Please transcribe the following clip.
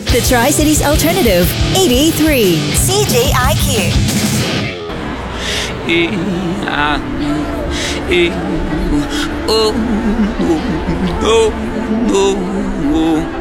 The Tri-Cities Alternative, 88.3 CJIQ. Oh, oh, oh, oh.